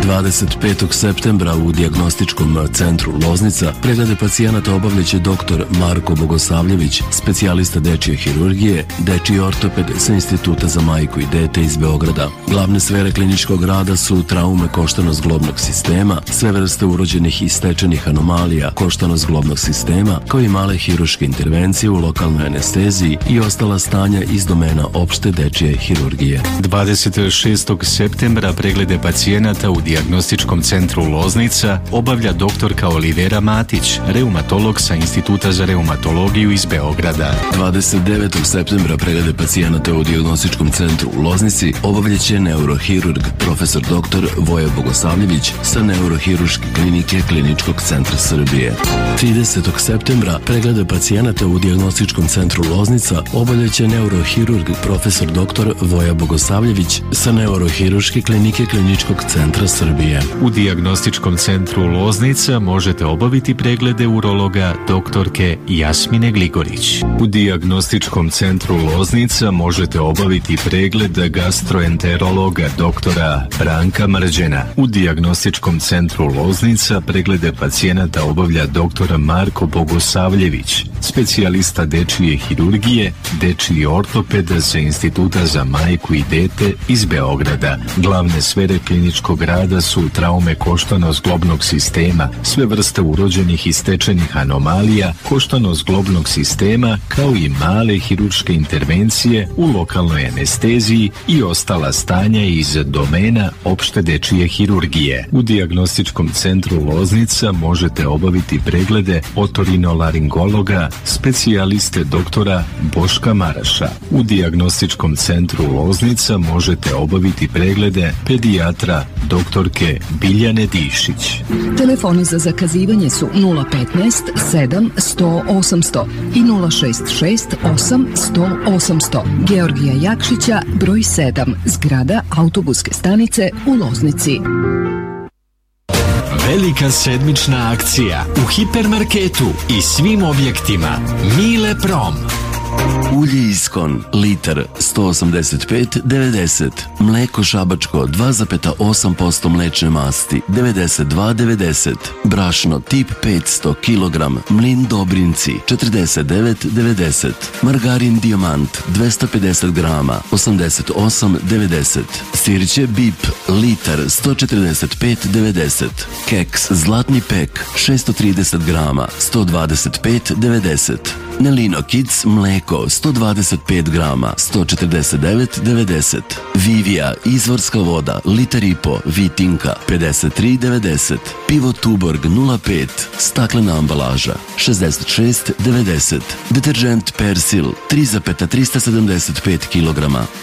25. septembra u dijagnostičkom centru Loznica preglede pacijenata obavljaće dr. Marko Bogosavljević, specijalista dečje hirurgije, dečji ortoped sa Instituta za majku i dete iz Beograda. Glavne sfere kliničkog rada su traume koštano-zglobnog sistema, sve vrste urođenih i stečenih anomalija koštano-zglobnog sistema, kao i male hirurške intervencije u lokalnoj anesteziji i ostala stanja iz domena opšte dečje hirurgije. 26. septembra preglede pacijenata u dijagnostičkom centru Loznica obavlja doktorka Olivera Matić, reumatolog sa Instituta za reumatologiju iz Beograda. 29. septembra preglede pacijenata u dijagnostičkom centru u Loznici obavljaće neurohirurg profesor dr. Voja Bogosavljević sa neurohirurške klinike Kliničkog centra Srbije. 30. septembra preglede pacijenata u dijagnostičkom centru Loznica obavljaće neurohirurg profesor dr. Voja Bogosavljević sa neurohirurške klinike Kliničkog centra Srbije. U dijagnostičkom centru Loznica možete obaviti preglede urologa doktorke Jasmine Gligorić. U dijagnostičkom centru Loznica možete obaviti pregled gastroenterologa doktora Branka Mrđena. U dijagnostičkom centru Loznica preglede pacijenata obavlja doktor Marko Bogosavljević, specijalista dečije hirurgije, dečiji ortoped sa Instituta za majku i dete iz Beograda. Glavne sfere kliničkog rada su traume koštano-zglobnog sistema, sve vrste urođenih i stečenih anomalija koštano-zglobnog sistema, kao i male hirurške intervencije u lokalnoj anesteziji i ostala stanja iz domena opšte dečije hirurgije. U dijagnostičkom centru Loznica možete obaviti preglede otorinolaringologa, specijaliste doktora Boška Maraša. U dijagnostičkom centru Loznica možete obaviti preglede pedijatra doktorke Biljane Dišić. Telefoni za zakazivanje su 015 7 100 800 i 066 8 100 800. Georgija Jakšića, broj 7, zgrada autobuske stanice u Loznici. Velika sedmična akcija u hipermarketu i svim objektima Mile Prom. Ulje Iskon, litar 185,90. Mleko šabačko 2,8% mlečne masti 92,90. Brašno tip 500 kg, mlin Dobrinci 49,90. Margarin Dijamant 250 grama 88,90. Sirće Bip, litar 145,90. Keks Zlatni pek 630 grama 125,90. Nelino Kids mleko 125 grama 149,90. Vivija izvorska voda litar i po Vitinka 53,90. Pivo Tuborg 0,5 staklena ambalaža 66,90. Deterđent Persil 3,375 kg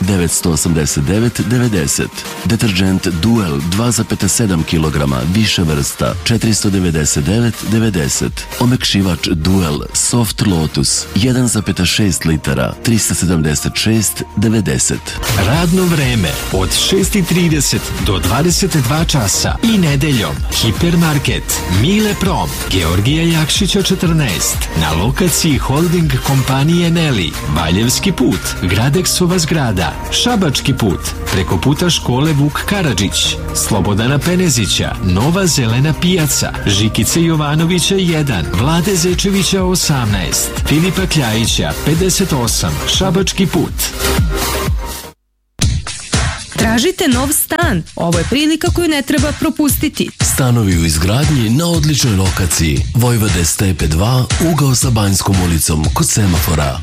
989,90. Deterđent Duel 2,7 kg više vrsta 499,90. Omekšivač Duel Soft Lotus 1,6 litara 376,90. Radno vreme od 6:30 do 22 časa i nedeljom. Hipermarket Mile Prom, Georgija Jakšića 14, na lokaciji holding kompanije Neli, Valjevski put, Gradeksova zgrada, Šabački put, preko puta škole Vuk Karadžić, Slobodana Penezića, Nova zelena pijaca, Žikice Jovanovića 1, Vlade Zečevića 18, Filipa Kljajića 58, Šabački put. Tražite nov stan? Ovo je prilika koju ne treba propustiti. Stanovi u izgradnji na odličnoj lokaciji. Vojvode Stepe 2, ugao sa Banjskom ulicom kod semafora.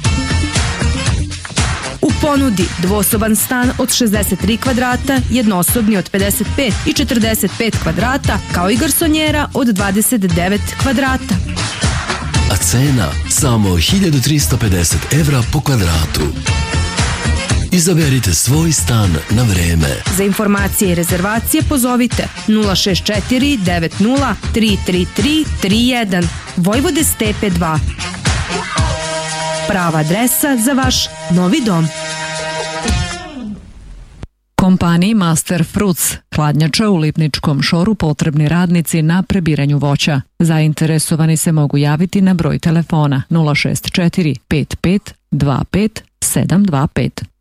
U ponudi dvosoban stan od 63 kvadrata, jednosobni od 55 i 45 kvadrata, kao i garsonjera od 29 kvadrata. A cena samo 1350 evra po kvadratu. Izaberite svoj stan na vreme. Za informacije i rezervacije pozovite 064 90 333 31. Vojvode Stepe 2. Prava adresa za vaš novi dom. Kompaniji Master Fruits, hladnjača u Lipničkom Šoru, potrebni radnici na prebiranju voća. Zainteresovani se mogu javiti na broj telefona 064 55 25 725.